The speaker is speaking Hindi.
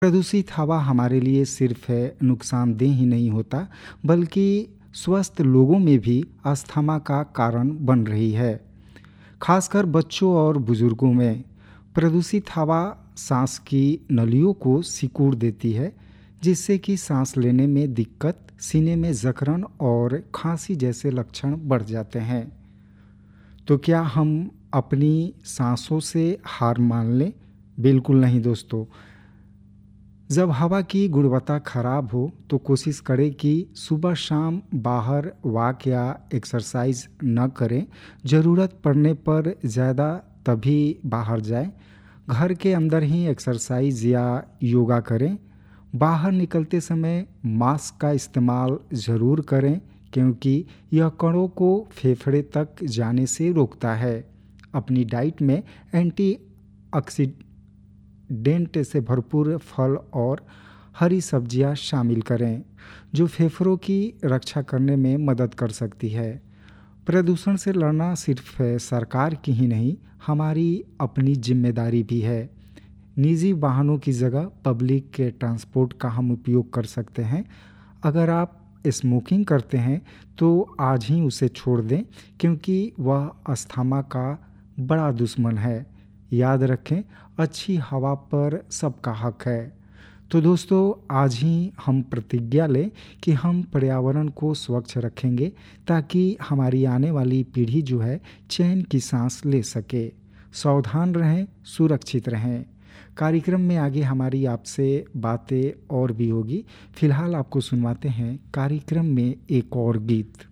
प्रदूषित हवा हमारे लिए सिर्फ है नुकसानदेह ही नहीं होता, बल्कि स्वस्थ लोगों में भी अस्थमा का कारण बन रही है। खासकर बच्चों और बुजुर्गों में प्रदूषित हवा सांस की नलियों को सिकुड़ देती है, जिससे कि सांस लेने में दिक्कत, सीने में जकड़न और खांसी जैसे लक्षण बढ़ जाते हैं। तो क्या हम अपनी सांसों से हार मान लें? बिल्कुल नहीं दोस्तों। जब हवा की गुणवत्ता खराब हो तो कोशिश करें कि सुबह शाम बाहर वॉक या एक्सरसाइज न करें। ज़रूरत पड़ने पर ज़्यादा तभी बाहर जाएं। घर के अंदर ही एक्सरसाइज या योगा करें। बाहर निकलते समय मास्क का इस्तेमाल ज़रूर करें, क्योंकि यह कणों को फेफड़े तक जाने से रोकता है। अपनी डाइट में एंटी डेंट से भरपूर फल और हरी सब्जियां शामिल करें, जो फेफड़ों की रक्षा करने में मदद कर सकती है। प्रदूषण से लड़ना सिर्फ सरकार की ही नहीं, हमारी अपनी जिम्मेदारी भी है। निजी वाहनों की जगह पब्लिक के ट्रांसपोर्ट का हम उपयोग कर सकते हैं। अगर आप स्मोकिंग करते हैं तो आज ही उसे छोड़ दें, क्योंकि वह अस्थमा का बड़ा दुश्मन है। याद रखें, अच्छी हवा पर सबका हक है। तो दोस्तों, आज ही हम प्रतिज्ञा लें कि हम पर्यावरण को स्वच्छ रखेंगे, ताकि हमारी आने वाली पीढ़ी जो है चैन की सांस ले सके। सावधान रहें, सुरक्षित रहें। कार्यक्रम में आगे हमारी आपसे बातें और भी होगी। फिलहाल आपको सुनवाते हैं कार्यक्रम में एक और गीत।